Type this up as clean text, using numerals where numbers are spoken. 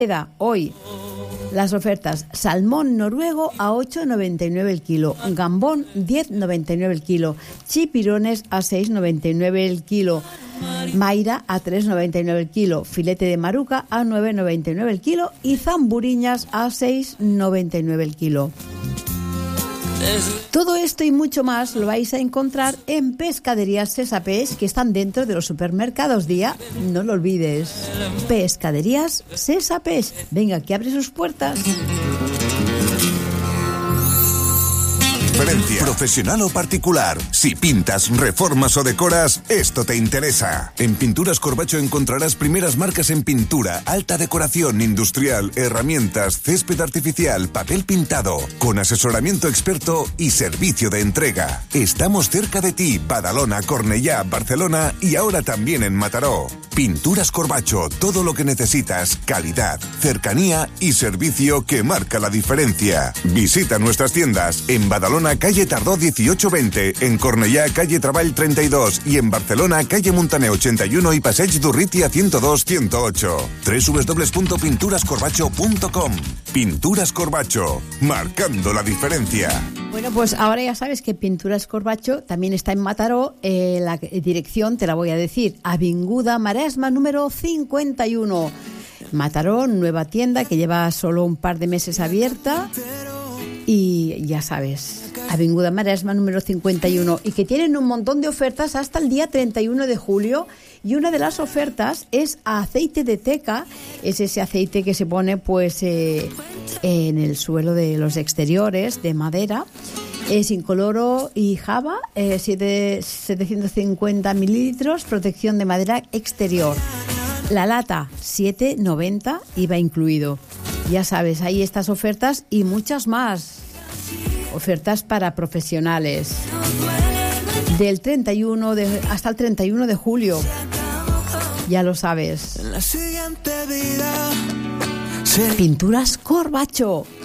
Hoy las ofertas: salmón noruego a 8,99 el kilo, gambón 10,99 el kilo, chipirones a 6,99 el kilo, maira a 3,99 el kilo, filete de maruca a 9,99 el kilo y zamburiñas a 6,99 el kilo. Todo esto y mucho más lo vais a encontrar en Pescaderías Sesapés, que están dentro de los supermercados Día. No lo olvides. Pescaderías Sesapés. Venga, que abre sus puertas. Profesional o particular. Si pintas, reformas o decoras, esto te interesa. En Pinturas Corbacho encontrarás primeras marcas en pintura, alta decoración industrial, herramientas, césped artificial, papel pintado, con asesoramiento experto y servicio de entrega. Estamos cerca de ti, Badalona, Cornellá, Barcelona y ahora también en Mataró. Pinturas Corbacho, todo lo que necesitas, calidad, cercanía y servicio que marca la diferencia. Visita nuestras tiendas en Badalona, calle Tardó 1820, en Cornellá, calle Treball 32 y en Barcelona, calle Montaner 81 y Passeig d'Urrutia 102-108. www.pinturascorbacho.com. Pinturas Corbacho, marcando la diferencia. Bueno, pues ahora ya sabes que Pinturas Corbacho también está en Mataró. La dirección te la voy a decir: Avinguda Maresma número 51. Mataró, nueva tienda que lleva solo un par de meses abierta. Y ya sabes, Avinguda Maresma número 51, y que tienen un montón de ofertas hasta el día 31 de julio. Y una de las ofertas es aceite de teca. Es ese aceite que se pone pues en el suelo de los exteriores de madera. Es incoloro y Java, 750 mililitros, protección de madera exterior. La lata, 7,90, IVA incluido. Ya sabes, hay estas ofertas y muchas más. Ofertas para profesionales. Del 31 hasta el 31 de julio. Ya lo sabes. Pinturas Corbacho.